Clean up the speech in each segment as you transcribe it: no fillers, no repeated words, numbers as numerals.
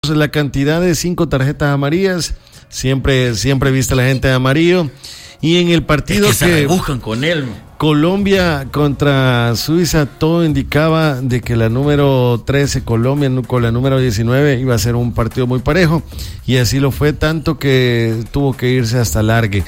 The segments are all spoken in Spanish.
La cantidad de 5 tarjetas amarillas, siempre viste a la gente de amarillo. Y en el partido es que se rebuscan con él. Colombia contra Suiza, todo indicaba de que la número 13, Colombia, con la número 19, iba a ser un partido muy parejo. Y así lo fue, tanto que tuvo que irse hasta largue.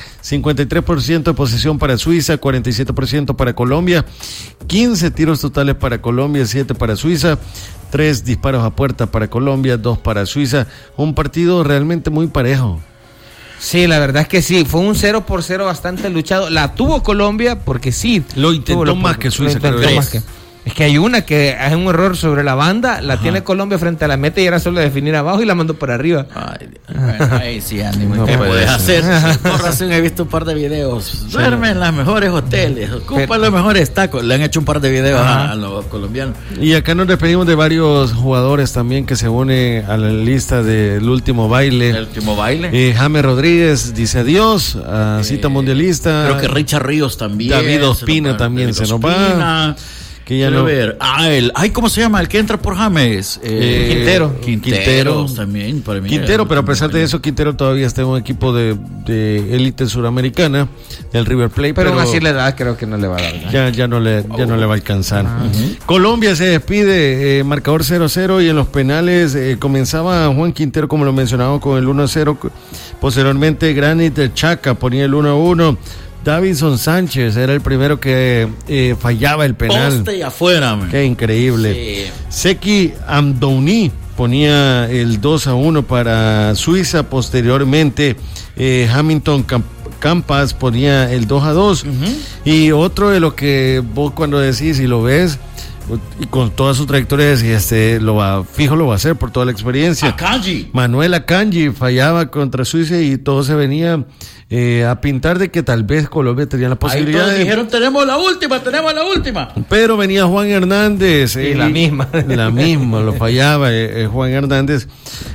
53% de posesión para Suiza, 47% para Colombia, 15 tiros totales para Colombia, 7 para Suiza. 3 disparos a puerta para Colombia, 2 para Suiza. Un partido realmente muy parejo. Sí, la verdad es que sí. Fue un 0-0 bastante luchado. La tuvo Colombia porque sí. Lo intentó más que Suiza, creo yo. Es que hay una que hace un error sobre la banda, la tiene Colombia frente a la meta y era solo definir abajo y la mandó para arriba. Ay, sí, Andy, ¿qué puedes hacer? Por razón he visto un par de videos. Duerme en los mejores hoteles, ocupa los mejores tacos. Le han hecho un par de videos a los colombianos. Y acá nos despedimos de varios jugadores también que se unen a la lista del último baile. El último baile. James Rodríguez dice adiós a cita mundialista. Creo que Richard Ríos también. David Ospina también se nos va. Que ya no. Ver. ¿Cómo se llama? El que entra por James. Quintero también, para mí. Quintero, pero a pesar de eso, Quintero todavía está en un equipo de élite suramericana, del River Plate. Pero aún así la edad creo que no le va a dar. Ya no le va a alcanzar. Colombia se despide, marcador 0-0, y en los penales comenzaba Juan Quintero, como lo mencionaba, con el 1-0. Posteriormente, Granit Xhaka ponía el 1-1. Davinson Sánchez era el primero que fallaba el penal. Poste y afuera, man. Qué increíble. Sí. Seki Amdouni ponía el 2-1 para Suiza. Posteriormente, Hamilton Campas ponía el 2-2. Y otro de lo que vos cuando decís y lo ves, y con toda su trayectoria decís, lo va a hacer por toda la experiencia. Akanji. Manuel Akanji fallaba contra Suiza y todo se venía a pintar de que tal vez Colombia tenía la posibilidad. Ahí dijeron, tenemos la última. Pero venía Juan Hernández. Y la misma, lo fallaba Juan Hernández.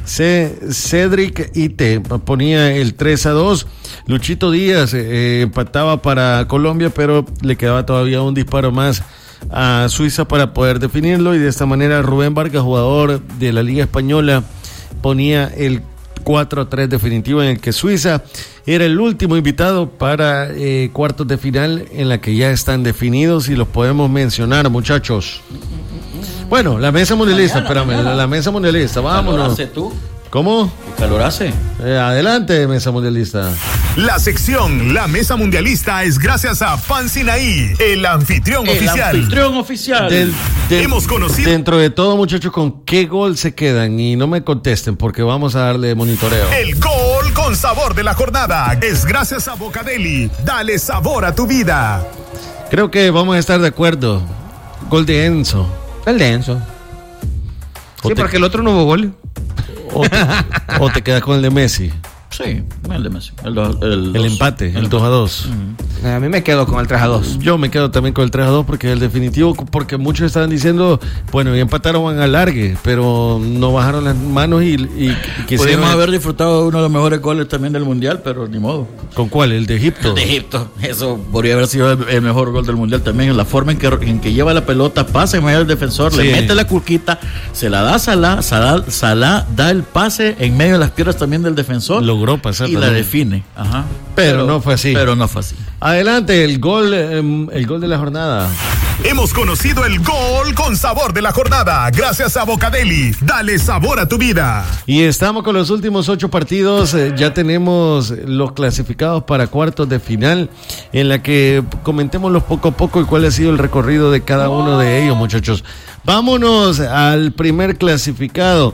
Cedric Ite ponía el 3-2. Luchito Díaz empataba para Colombia, pero le quedaba todavía un disparo más a Suiza para poder definirlo, y de esta manera Rubén Vargas, jugador de la Liga Española, ponía el 4-3 definitivo, en el que Suiza era el último invitado para cuartos de final, en la que ya están definidos y los podemos mencionar, muchachos. Bueno, la mesa mundialista, la mesa mundialista, vámonos. ¿Cómo? ¿Qué calor hace? Adelante, mesa mundialista. La sección La Mesa Mundialista es gracias a Pan Sinaí, el anfitrión oficial. Hemos conocido. Dentro de todo, muchachos, ¿con qué gol se quedan? Y no me contesten porque vamos a darle monitoreo. El gol con sabor de la jornada es gracias a Bocadeli. Dale sabor a tu vida. Creo que vamos a estar de acuerdo. Gol de Enzo. El de Enzo. Sí, porque el otro no hubo gol. O te quedas con el de Messi. Sí, el de Messi. El empate, el 2-2. A mí me quedo con el 3-2. Yo me quedo también con el 3-2 porque es el definitivo, porque muchos estaban diciendo, bueno, y empataron, van al largue, pero no bajaron las manos y podríamos haber disfrutado de uno de los mejores goles también del Mundial, pero ni modo. ¿Con cuál? ¿El de Egipto? El de Egipto. Eso podría haber sido el mejor gol del Mundial también, en la forma en que lleva la pelota, pasa en medio del defensor, le mete la curquita, se la da a Salah da el pase en medio de las piernas también del defensor. Logró pasar y la define. Pero no fue así. Adelante, el gol de la jornada. Hemos conocido el gol con sabor de la jornada gracias a Bocadeli. Dale sabor a tu vida. Y estamos con los últimos 8 partidos. Ya tenemos los clasificados para cuartos de final, en la que comentémoslos poco a poco y cuál ha sido el recorrido de cada uno de ellos, muchachos. Vámonos al primer clasificado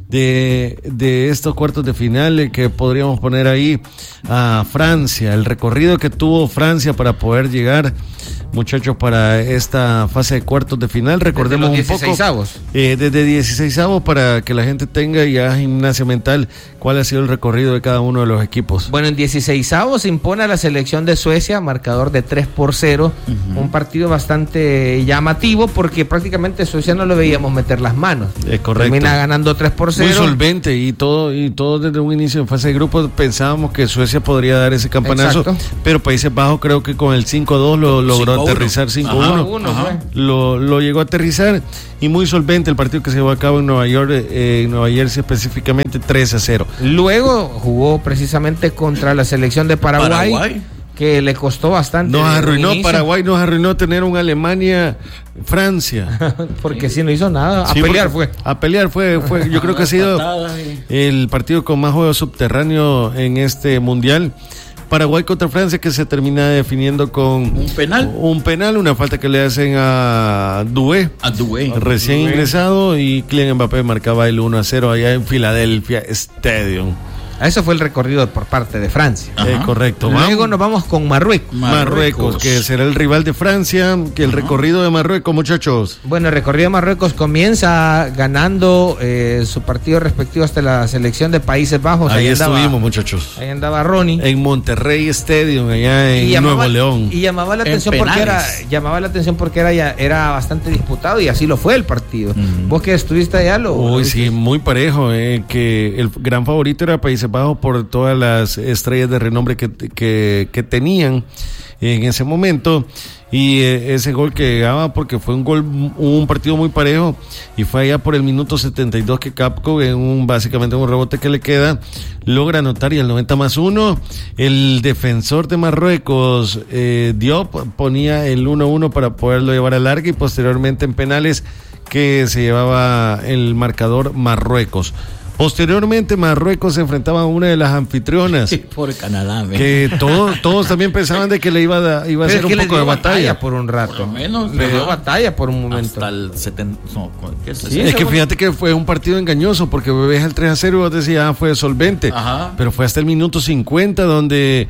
de estos cuartos de final, que podríamos poner ahí a Francia. El recorrido que tuvo Francia para poder llegar, muchachos, para esta fase de cuartos de final. Recordemos un poco desde 16avos, para que la gente tenga ya gimnasia mental cuál ha sido el recorrido de cada uno de los equipos. Bueno, en 16avos se impone a la selección de Suecia, marcador de 3-0, un partido bastante llamativo porque prácticamente Suecia no lo veíamos meter las manos. Es correcto. Termina ganando 3-0. Muy solvente, y todo desde un inicio en fase de grupo pensábamos que Suecia podría dar ese campanazo. Exacto. Pero Países Bajos creo que con el 5-2 lo logró aterrizar 5-1. Lo llegó a aterrizar y muy solvente el partido que se llevó a cabo en Nueva York, Nueva Jersey específicamente 3-0. Luego jugó precisamente contra la selección de Paraguay. Que le costó bastante. Nos arruinó Paraguay, nos arruinó tener un Alemania-Francia. Porque si no hizo nada, a pelear fue. Yo creo que ha sido el partido con más juego subterráneo en este mundial. Paraguay contra Francia, que se termina definiendo con un penal, una falta que le hacen a Doué, recién ingresado, y Kylian Mbappé marcaba el 1-0 allá en Philadelphia Stadium. Eso fue el recorrido por parte de Francia. Correcto. Luego nos vamos con Marruecos, que será el rival de Francia. Que el recorrido de Marruecos, muchachos. Bueno, el recorrido de Marruecos comienza ganando su partido respectivo hasta la selección de Países Bajos. Ahí estuvimos, muchachos. Ahí andaba Ronnie. En Monterrey Stadium, allá en Nuevo León. Y llamaba la atención porque era bastante disputado, y así lo fue el partido. Vos que estuviste allá sí, muy parejo. Que el gran favorito era Países Bajos por todas las estrellas de renombre que tenían en ese momento, y ese gol que llegaba porque fue un partido muy parejo, y fue allá por el minuto 72 que Capco, básicamente un rebote que le queda, logra anotar, y al 90+1 el defensor de Marruecos, Diop, ponía el 1-1 para poderlo llevar a larga, y posteriormente en penales que se llevaba el marcador Marruecos. Posteriormente Marruecos se enfrentaba a una de las anfitrionas. Por Canadá, que todos también pensaban de que le iba a hacer un poco de batalla por un rato. Por lo menos le dio batalla por un momento. Hasta el 70. Es que fíjate que fue un partido engañoso, porque ves el 3-0 y vos decías, fue solvente. Pero fue hasta el minuto 50 donde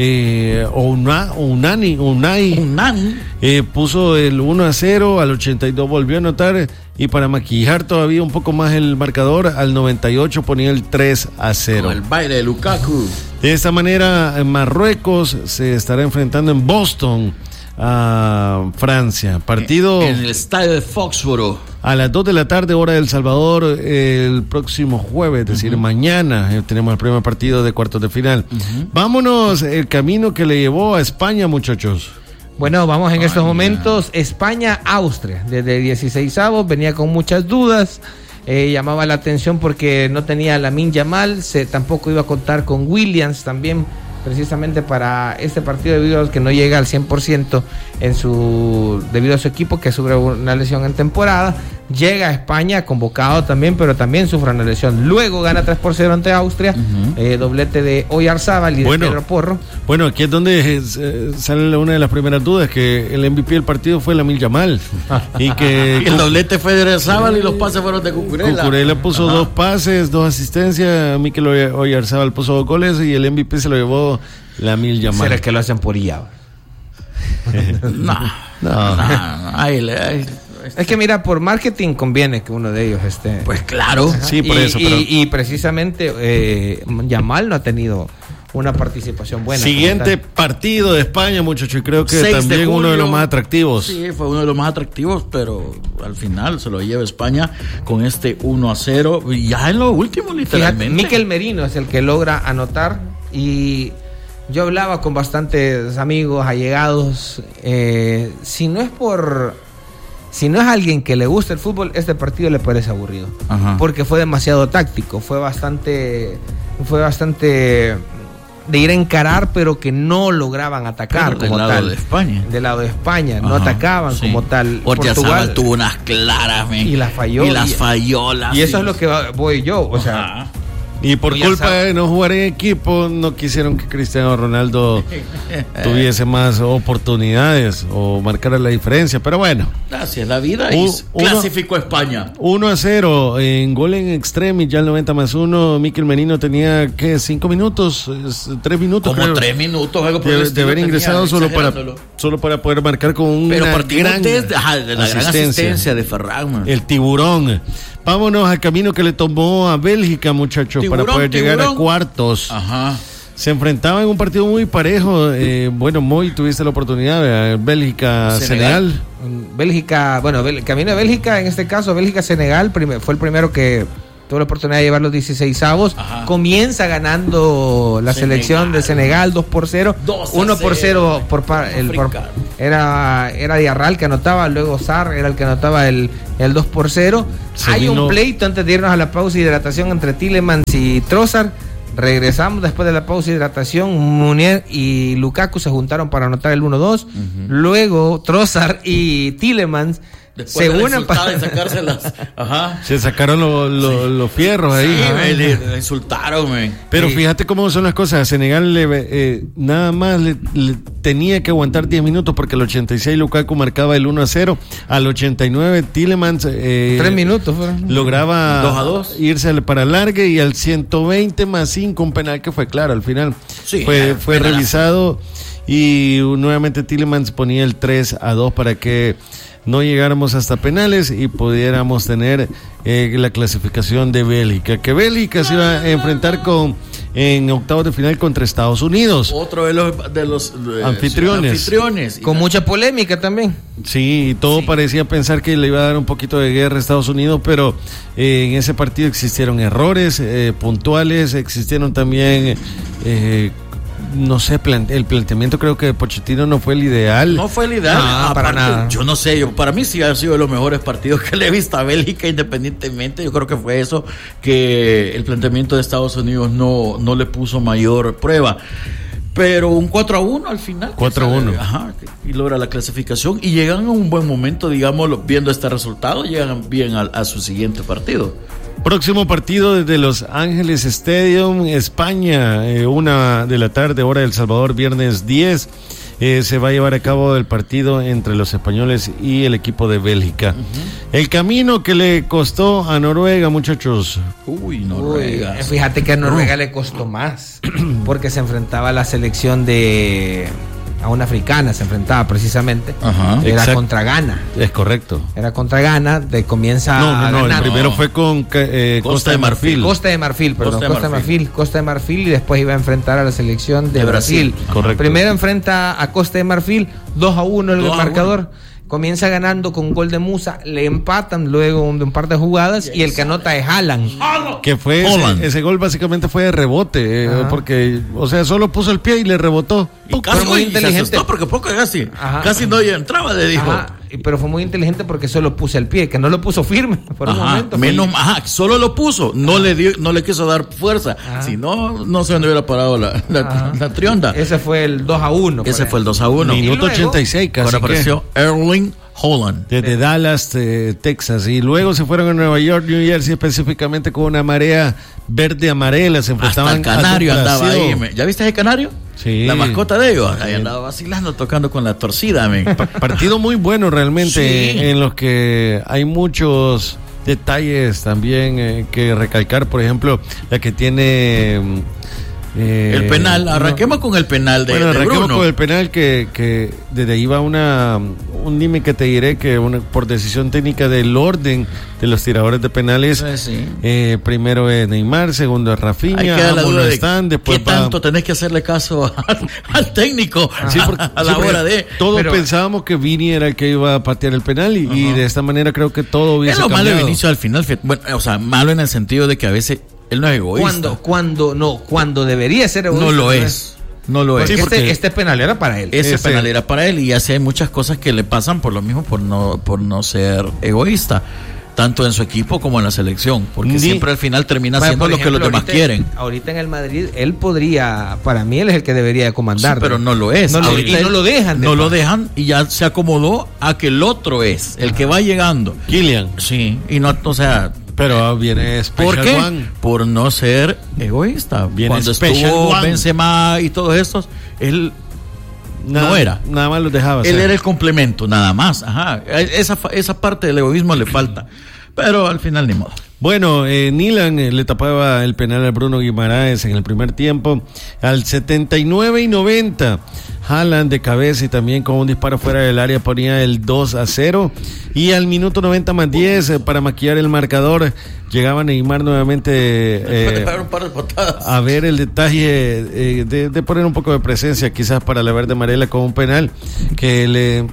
Unai puso el 1-0, al 82 volvió a anotar, y para maquillar todavía un poco más el marcador, al 98 ponía el 3-0. Con el baile de Lukaku. De esta manera, Marruecos se estará enfrentando en Boston a Francia. Partido en el estadio de Foxborough. A las 2 de la tarde, hora de El Salvador, el próximo jueves, es decir, mañana tenemos el primer partido de cuartos de final. Vámonos, el camino que le llevó a España, muchachos. Bueno, vamos en estos momentos, España-Austria, desde 16avos, venía con muchas dudas, llamaba la atención porque no tenía a Lamine Yamal, tampoco iba a contar con Williams también, precisamente para este partido, debido a que no llega al 100% debido a su equipo, que sufre una lesión en temporada. Llega a España convocado también, pero también sufre una lesión. Luego gana 3-0 ante Austria, doblete de Oyarzábal y de Pedro Porro. Bueno, aquí es donde sale una de las primeras dudas, que el MVP del partido fue Lamine Yamal. Y que el doblete fue de Oyarzábal y los pases fueron de Cucurella. Cucurella puso 2 pases, 2 asistencias, Mikel Oyarzábal puso 2 goles, y el MVP se lo llevó Lamine Yamal. ¿Será que lo hacen por Illaba? No. Es que mira, por marketing conviene que uno de ellos esté. Pues claro. Sí, por eso. Y precisamente Yamal no ha tenido una participación buena. Siguiente partido de España, muchachos, y creo que también uno de los más atractivos. Sí, fue uno de los más atractivos, pero al final se lo lleva España con este 1-0, ya en lo último, literalmente. Mikel Merino es el que logra anotar, y yo hablaba con bastantes amigos, allegados, si no es alguien que le gusta el fútbol, este partido le parece aburrido. Porque fue demasiado táctico, fue bastante de ir a encarar, pero que no lograban atacar como tal. Del lado de España, no atacaban como tal. Portugal tuvo unas claras, y las falló. Y las falló. Y eso es lo que voy yo, o sea. Y por culpa de no jugar en equipo, no quisieron que Cristiano Ronaldo tuviese más oportunidades o marcara la diferencia, pero bueno. Así es la vida, y clasificó a España. 1-0 en gol en extremis, ya el 90+1. Mikel Merino tenía, ¿qué? 5 minutos, 3 minutos. Como 3 minutos, algo por de haber ingresado solo para poder marcar con una gran asistencia de Ferran. El tiburón. Vámonos al camino que le tomó a Bélgica, muchachos, para poder llegar a cuartos. Se enfrentaba en un partido muy parejo. Moy, tuviste la oportunidad. Bélgica-Senegal. Bélgica, camino de Bélgica, en este caso, Bélgica-Senegal, fue el primero que tuvo la oportunidad de llevar los 16avos. Comienza ganando la selección de Senegal 2-0, 1-0 era Diarral que anotaba, luego Sarr era el que anotaba el 2-0. Hay un pleito antes de irnos a la pausa de hidratación entre Tielemans y Trossard. Regresamos después de la pausa de hidratación. Munier y Lukaku se juntaron para anotar el 1-2. Luego Trossard y Tielemans se unen para sacárselas. Se sacaron los fierros ahí. Sí, le insultaron, man. Pero fíjate cómo son las cosas. A Senegal nada más le tenía que aguantar 10 minutos porque al 86 Lukaku marcaba el 1-0. Al 89 Tielemans 3 minutos lograba 2-2 irse para alargue, y al 120 más 5 un penal que fue claro al final. Sí, fue revisado, y nuevamente Tielemans ponía el 3-2 para que no llegáramos hasta penales y pudiéramos tener la clasificación de Bélgica, que Bélgica se iba a enfrentar en octavos de final contra Estados Unidos. Otro de los anfitriones. Con mucha polémica también. Sí, y todo parecía pensar que le iba a dar un poquito de guerra a Estados Unidos, pero en ese partido existieron errores puntuales, existieron también no sé, el planteamiento creo que de Pochettino no fue el ideal. No fue el ideal. Para nada. Yo no sé, para mí sí ha sido de los mejores partidos que le he visto a Bélgica, independientemente. Yo creo que fue eso, que el planteamiento de Estados Unidos no le puso mayor prueba. Pero un 4-1 al final. 4-1. Y logra la clasificación y llegan a un buen momento, digamos, viendo este resultado, llegan bien a su siguiente partido. Próximo partido desde Los Ángeles Stadium, España, 1 de la tarde, hora de El Salvador, viernes 10. Se va a llevar a cabo el partido entre los españoles y el equipo de Bélgica. El camino que le costó a Noruega, muchachos. Noruega. Fíjate que a Noruega le costó más, porque se enfrentaba a la selección a una africana, se enfrentaba precisamente. Era contra Ghana. Es correcto. Era contra Ghana, comienza a ganar. El primero fue con Costa de Marfil. Costa de Marfil, y después iba a enfrentar a la selección de Brasil. Correcto. Primero enfrenta a Costa de Marfil, 2-1 el marcador. Comienza ganando con gol de Musa, le empatan luego de un par de jugadas, y el que anota es Haaland. Que fue ese gol básicamente fue de rebote, porque, o sea, solo puso el pie y le rebotó. Pero muy inteligente. Porque casi no entraba, le dijo. Pero fue muy inteligente porque solo puse el pie, que no lo puso firme por un momento. Solo lo puso, no le quiso dar fuerza. Si no se hubiera parado la trionda. Ese fue el 2-1. Ese fue el 2-1. Minuto 86 casi. Ahora apareció Erling Haaland. Desde Dallas, Texas. Y luego se fueron a Nueva York, New Jersey, específicamente con una marea verde-amarela. Se enfrentaban. Hasta el canario andaba ahí. ¿Ya viste ese canario? Sí. La mascota de ellos. Ahí andaba vacilando, tocando con la torcida. Partido muy bueno realmente, en los que hay muchos detalles también que recalcar. Por ejemplo, la que tiene... el penal, arranquemos con el penal de arranquemos Bruno. con el penal que desde ahí va un límite que te diré que por decisión técnica del orden de los tiradores de penales, primero es Neymar, segundo es Rafinha, ambos están, después ¿qué tanto tenés que hacerle caso al técnico a la hora de? Todos pensábamos que Vini era el que iba a patear el penal y de esta manera creo que todo hubiese cambiado. Es lo malo de inicio al final, bueno, o sea, malo en el sentido de que a veces él no es egoísta. Cuando debería ser egoísta. No lo es. Porque este penal era para él. Ese penal era para él, y hace muchas cosas que le pasan por lo mismo, por no ser egoísta, tanto en su equipo como en la selección, porque siempre al final termina haciendo lo que los demás quieren. Ahorita en el Madrid, él podría, para mí él es el que debería comandar. Sí, pero no lo es. No lo dejan. No lo dejan, y ya se acomodó a que el otro es, el que va llegando. Kylian. Sí, y no, o sea... Pero viene Special ¿por qué? One. Por no ser egoísta. Cuando estuvo Benzema y todos estos, él no era. Nada más los dejaba él era el complemento, nada más. Esa parte del egoísmo le falta. Pero al final ni modo. Bueno, Nilan le tapaba el penal al Bruno Guimaraes en el primer tiempo. Al 79 y 90, Haaland de cabeza y también con un disparo fuera del área ponía el 2-0. Y al minuto 90 más 10, para maquillar el marcador, llegaba Neymar nuevamente a ver el detalle de poner un poco de presencia quizás para la verde amarela con un penal que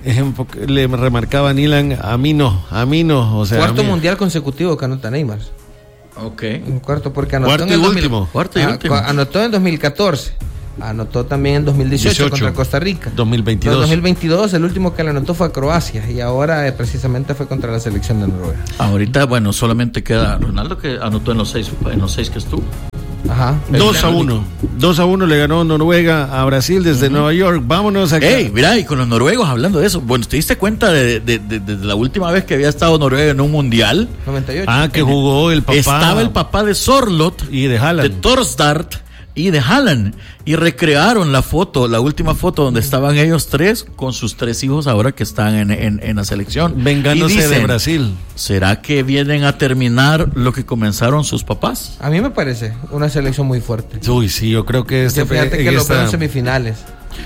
le remarcaba a Nilan, a mí no, o sea, cuarto mundial consecutivo que anota Neymar. Un cuarto porque anotó Cuarto y último. Anotó en 2014. Anotó también en 2018 contra Costa Rica. 2022. En 2022 el último que le anotó fue a Croacia y ahora precisamente fue contra la selección de Noruega. Ahorita, solamente queda Ronaldo, que anotó en los seis que estuvo. Ajá. 2-1. 2-1 le ganó Noruega a Brasil desde Nueva York. Vámonos acá. Mira, y con los noruegos, hablando de eso, ¿te diste cuenta de la última vez que había estado Noruega en un mundial? 98. Que jugó el papá. Estaba el papá de Sorloth y de Haaland. De Torstart y de Haaland, y recrearon la última foto donde estaban ellos tres con sus tres hijos ahora que están en la selección. Vengándose de Brasil. ¿Será que vienen a terminar lo que comenzaron sus papás? A mí me parece una selección muy fuerte. Uy, sí, yo creo que fíjate que lo veo en semifinales.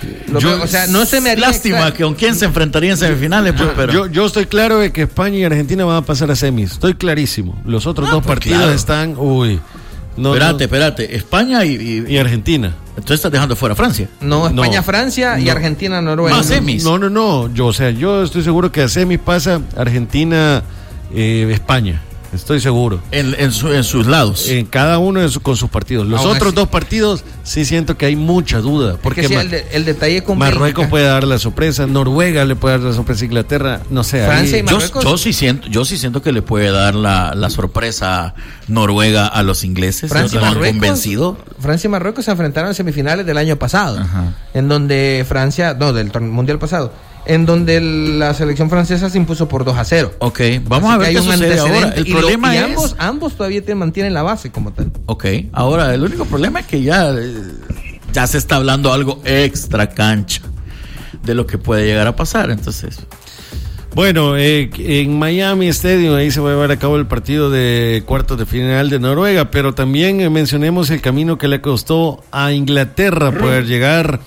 No se me haría lástima que con quién se enfrentaría en semifinales, pero yo estoy claro de que España y Argentina van a pasar a semis. Estoy clarísimo. Los otros dos partidos están, Espérate, España y Argentina. Entonces estás dejando fuera Francia. No, España, Francia y Argentina, Noruega. ¿Más semis? No. Yo estoy seguro que a semis pasa Argentina, España. Estoy seguro. En sus lados. En cada uno con sus partidos. Los otros dos partidos sí siento que hay mucha duda. Porque el detalle con Marruecos puede dar la sorpresa, Noruega le puede dar la sorpresa a Inglaterra, no sé. Francia y Marruecos. Yo sí siento que le puede dar la sorpresa Noruega a los ingleses. Francia y Marruecos, convencido. Francia y Marruecos se enfrentaron en semifinales del año pasado. Ajá. En donde del mundial pasado. En donde la selección francesa se impuso por 2-0. Ok, vamos a ver qué sucede ahora. El problema es... ambos todavía mantienen la base como tal. Ok, ahora el único problema es que ya se está hablando algo extra cancha de lo que puede llegar a pasar, entonces... Bueno, en Miami Stadium ahí se va a llevar a cabo el partido de cuartos de final de Noruega, pero también mencionemos el camino que le costó a Inglaterra poder llegar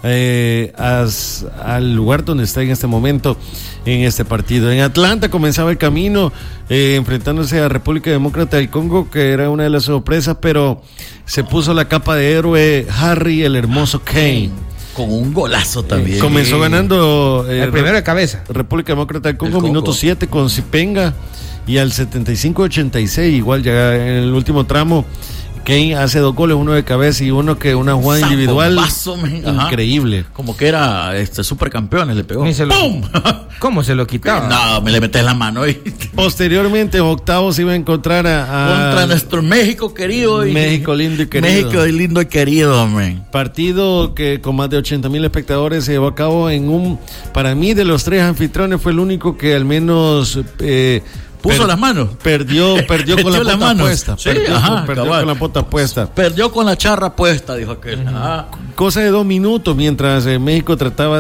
al lugar donde está en este momento en este partido. En Atlanta comenzaba el camino enfrentándose a República Demócrata del Congo, que era una de las sorpresas, pero se puso la capa de héroe Harry el hermoso Kane. Con un golazo también. Comenzó ganando el primero de cabeza. República Demócrata del Congo, minuto 7 con Zipenga, y al 75-86 igual ya en el último tramo Kane hace 2 goles, uno de cabeza y uno que una jugada individual increíble. Como que era supercampeones, le pegó. ¡Pum! ¿Cómo se lo quitaba? No, me le metes la mano. Posteriormente, en octavos iba a encontrar contra nuestro México querido. México lindo y querido. México lindo y querido, man. Partido que con más de 80,000 espectadores se llevó a cabo para mí, de los 3 anfitriones, fue el único que al menos... puso las manos. Perdió con la bota puesta. Sí, perdió con la bota puesta. Perdió con la charra puesta, dijo aquel. Cosa de 2 minutos mientras México trataba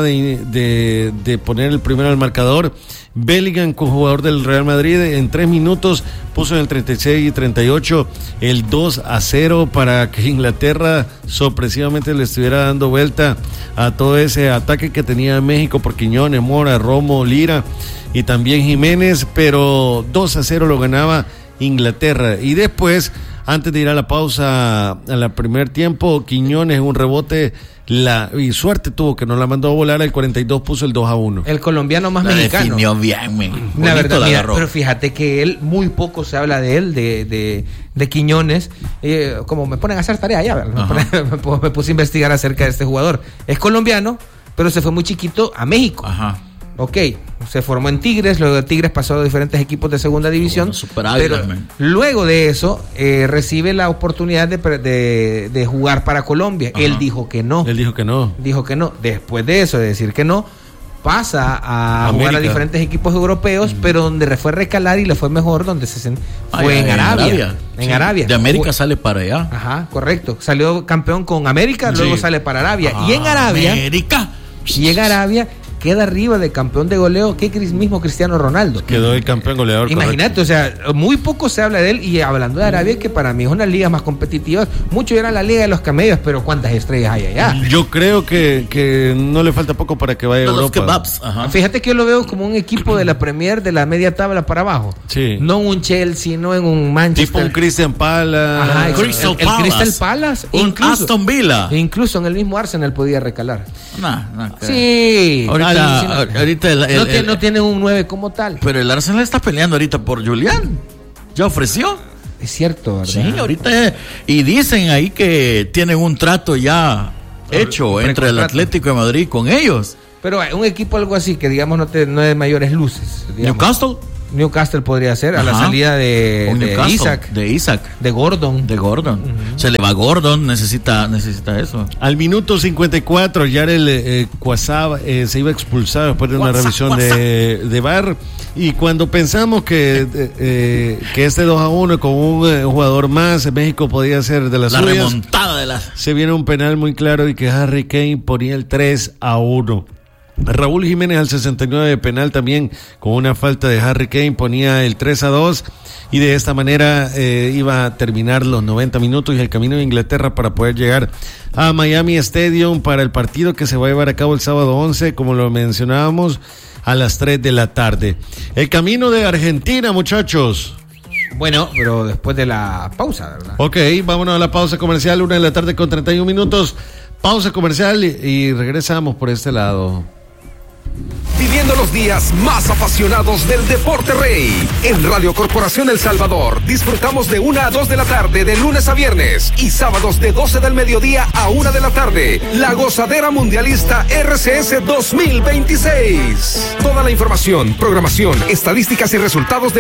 de poner el primero al marcador. Bellingham, jugador del Real Madrid, en 3 minutos puso en el 36 y 38 el 2-0 para que Inglaterra sorpresivamente le estuviera dando vuelta a todo ese ataque que tenía México por Quiñones, Mora, Romo, Lira y también Jiménez, pero 2-0 lo ganaba Inglaterra. Y después, antes de ir a la pausa, al primer tiempo, Quiñones un rebote, y suerte tuvo que no la mandó a volar, al 42 puso el 2-1. El colombiano más mexicano. Definió bien, la verdad, pero fíjate que él, muy poco se habla de él, de Quiñones. Como me ponen a hacer tarea ya, me puse a investigar acerca de este jugador. Es colombiano, pero se fue muy chiquito a México. Ok, se formó en Tigres, luego de Tigres pasó a diferentes equipos de segunda división, pero luego de eso recibe la oportunidad de jugar para Colombia. Él dijo que no. Después de eso, de decir que no, pasa a jugar a diferentes equipos europeos, pero donde fue a recalar y le fue mejor, donde fue en Arabia. En Arabia. De América sale para allá. Ajá, correcto. Salió campeón con América, luego sale para Arabia. Y en Arabia. Queda arriba de campeón de goleo que mismo Cristiano Ronaldo. Quedó el campeón goleador. Imagínate, o sea, muy poco se habla de él. Y hablando de Arabia, que para mí es una liga más competitiva. Mucho era la liga de los camellos, pero ¿cuántas estrellas hay allá? Yo creo que no le falta poco para que vaya a Europa. Fíjate que yo lo veo como un equipo de la Premier, de la media tabla para abajo. Sí. No un Chelsea, no en un Manchester. Tipo un Crystal Palace. El Crystal Palace. Un Aston Villa. Incluso en el mismo Arsenal podía recalar. Sí. Ahorita no tiene un 9 como tal. Pero el Arsenal está peleando ahorita por Julián. ¿Ya ofreció? Es cierto, ¿verdad? Sí, ahorita. Y dicen ahí que tienen un trato ya hecho entre el Atlético de Madrid con ellos. Pero un equipo algo así que digamos no es de mayores luces. Digamos. Newcastle podría ser a la salida de Isaac. De Gordon. Se le va Gordon, necesita eso. Al minuto 54, Yarel Quasab se iba expulsado después de una revisión de VAR. Y cuando pensamos que este 2-1 con un jugador más, México podía ser de las suyas, remontada se viene un penal muy claro y que Harry Kane ponía el 3-1. Raúl Jiménez al 69 de penal también con una falta de Harry Kane ponía el 3-2 y de esta manera iba a terminar los 90 minutos y el camino de Inglaterra para poder llegar a Miami Stadium para el partido que se va a llevar a cabo el sábado 11, como lo mencionábamos, a las 3 de la tarde. El camino de Argentina, muchachos. Bueno, pero después de la pausa, ¿verdad? Ok, vámonos a la pausa comercial, 1 de la tarde con 31 minutos. Pausa comercial y regresamos por este lado. Viviendo los días más apasionados del deporte rey. En Radio Corporación El Salvador disfrutamos de 1 a 2 de la tarde de lunes a viernes y sábados de 12 del mediodía a 1 de la tarde. La gozadera mundialista RCS 2026. Toda la información, programación, estadísticas y resultados del